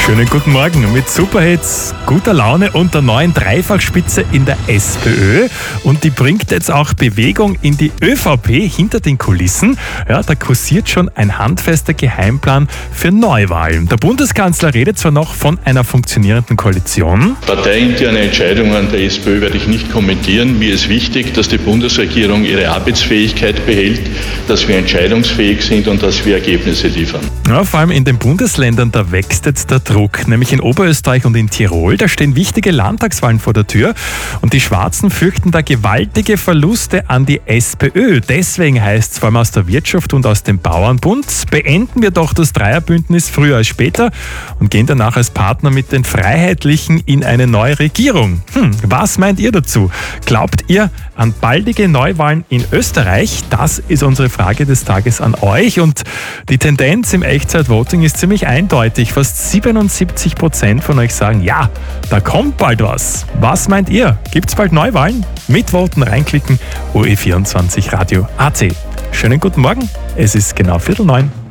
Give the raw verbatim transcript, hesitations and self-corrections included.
Schönen guten Morgen mit Superhits, guter Laune und der neuen Dreifachspitze in der SPÖ. Und die bringt jetzt auch Bewegung in die ÖVP hinter den Kulissen. Ja, da kursiert schon ein handfester Geheimplan für Neuwahlen. Der Bundeskanzler redet zwar noch von einer funktionierenden Koalition. Parteiinterne Entscheidungen der SPÖ werde ich nicht kommentieren. Mir ist wichtig, dass die Bundesregierung ihre Arbeitsfähigkeit behält, dass wir entscheidungsfähig sind und dass wir Ergebnisse liefern. Ja, vor allem in den Bundesländern, da wächst jetzt der Druck, nämlich in Oberösterreich und in Tirol. Da stehen wichtige Landtagswahlen vor der Tür und die Schwarzen fürchten da gewaltige Verluste an die SPÖ. Deswegen heißt es vor allem aus der Wirtschaft und aus dem Bauernbund, beenden wir doch das Dreierbündnis früher als später und gehen danach als Partner mit den Freiheitlichen in eine neue Regierung. Hm, was meint ihr dazu? Glaubt ihr an baldige Neuwahlen in Österreich? Das ist unsere Frage des Tages an euch und die Tendenz im Echtzeit-Voting ist ziemlich eindeutig. Fast siebenundsiebzig Prozent von euch sagen, ja, da kommt bald was. Was meint ihr? Gibt's bald Neuwahlen? Mitvoten, reinklicken, O E vierundzwanzig Radio A C. Schönen guten Morgen, es ist genau Viertel neun.